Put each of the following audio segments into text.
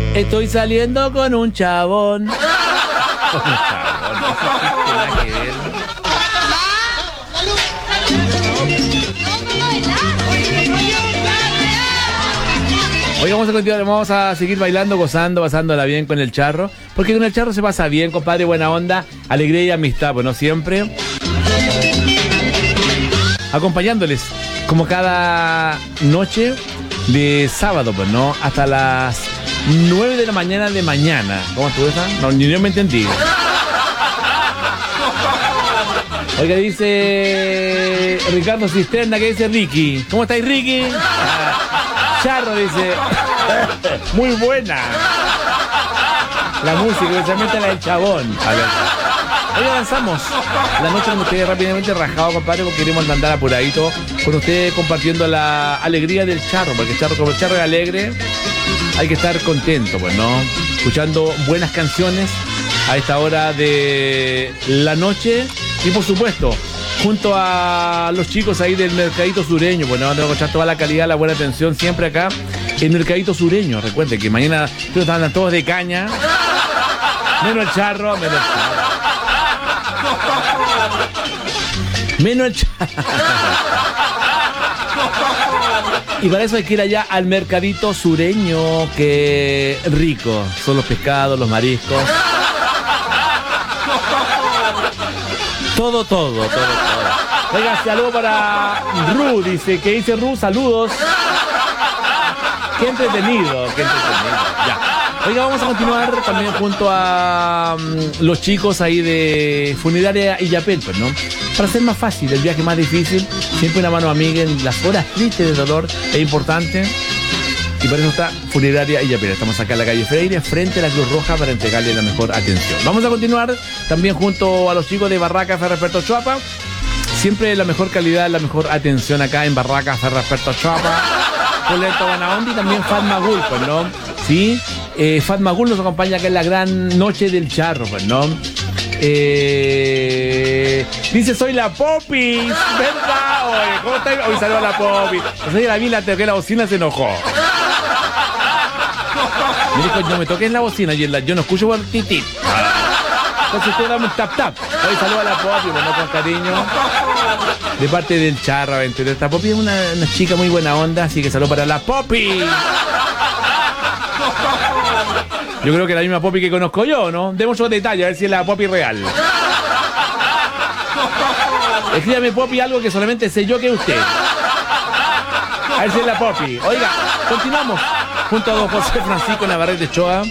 Estoy saliendo con un chabón. Con un chabón, no tiene nada que ver. Hoy vamos a continuar, vamos a seguir bailando, gozando, pasándola bien con el charro. Porque con el charro se pasa bien, compadre, buena onda, alegría y amistad, pues no siempre. Acompañándoles, como cada noche de sábado, pues no, hasta las 9 de la mañana de mañana. ¿Cómo estuvo esa? No, ni yo me entendí. Oiga, dice Ricardo Cisterna, que dice Ricky. ¿Cómo estáis, Ricky? Charro dice, muy buena la música, especialmente la del chabón. A ver, hoy avanzamos. La noche nos quedé rápidamente rajado, compadre, porque queremos andar apuradito con ustedes compartiendo la alegría del charro, porque el charro, como el charro es alegre, hay que estar contento, pues, ¿no? Escuchando buenas canciones a esta hora de la noche y, por supuesto, junto a los chicos ahí del Mercadito Sureño, pues no, tengo que echar toda la calidad, la buena atención siempre acá en Mercadito Sureño. Recuerden que mañana están todos de caña, menos el charro, menos el charro. Y para eso hay que ir allá al Mercadito Sureño, que rico son los pescados, los mariscos. Todo. Oiga, saludo para Ru, dice, que dice Ru, saludos. Qué entretenido. Ya. Oiga, vamos a continuar también junto a los chicos ahí de Funeraria Illapel, pues, ¿no? Para hacer más fácil, el viaje más difícil, siempre una mano amiga en las horas tristes de dolor es importante. Y por eso está Funeraria Illapel. Estamos acá en la calle Freire, frente a la Cruz Roja, para entregarle la mejor atención. Vamos a continuar también junto a los chicos de Barraca Ferrasperto Choapa. Siempre la mejor calidad, la mejor atención acá en Barraca Ferrasperto Choapa. Coleto Banaondi y también Fatmagul, pues, ¿no? Sí, Fatmagul nos acompaña acá en la gran noche del charro, pues, ¿no? Dice, soy la Popis, ¿verdad? Oye, ¿cómo estás? Hoy saludo a la Popis. Entonces la vi, la toqué la bocina, se enojó. Me dijo, no me toques la bocina, y yo no escucho por tití. Entonces usted dame un tap. Hoy saludo a la Popis, bueno, con cariño. De parte del charro aventurero. Esta Popis es una chica muy buena onda, así que saludo para la Popis. Yo creo que la misma Poppy que conozco yo, ¿no? Demos otro detalle, a ver si es la Poppy real. Escríbame, Poppy, algo que solamente sé yo que usted. A ver si es la Poppy. Oiga, continuamos junto a don José Francisco Navarrete Ochoa,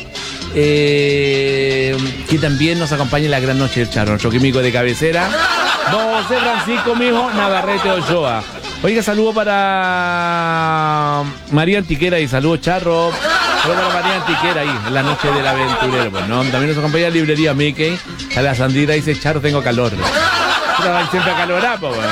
que también nos acompaña en la gran noche del charro, nuestro químico de cabecera. Don José Francisco, mijo, Navarrete Ochoa. Oiga, saludo para María Antiquera y saludo, charro. Saludos para María Antiquera ahí, en la noche del aventurero, pues, ¿no? También nos acompaña la librería Mickey. A la Sandrita dice, charro, tengo calor. Siempre acalorado, pues.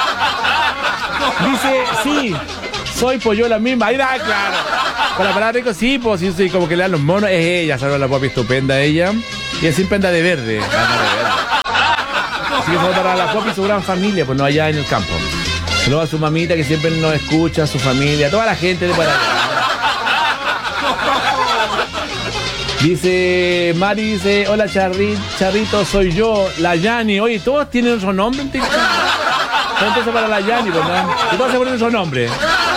Dice, sí, soy pollola misma. Ahí da, claro. Para parar rico, sí, pues, sí, como que le dan los monos. Es ella, saludos a la Popi estupenda, ella. Y así siempre anda de verde. Así que saludos para la Popi y su gran familia, pues, no, allá en el campo. Saludos a su mamita que siempre nos escucha, a su familia, a toda la gente de para allá. Dice Mari, dice, hola Charrito, soy yo, la Yani. Oye, todos tienen otro nombre en TikTok. Entonces para la Yani, ¿verdad? Y todos se ponen otro nombre.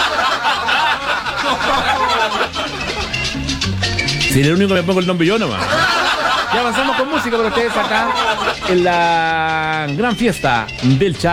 Si el único que me pongo el nombre yo nomás. Ya avanzamos con música para ustedes acá en la gran fiesta del charro.